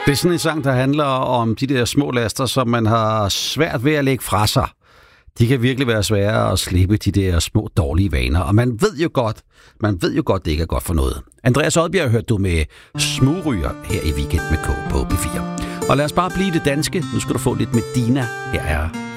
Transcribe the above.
Det er sådan en sang, der handler om de der små laster, som man har svært ved at lægge fra sig. De kan virkelig være svære at slippe de der små dårlige vaner. Og man ved jo godt, det ikke er godt for noget. Andreas Odbjerg hørte du med Smugryger her i Weekend med K på P4. Og lad os bare blive det danske. Nu skal du få lidt med Dina. Her er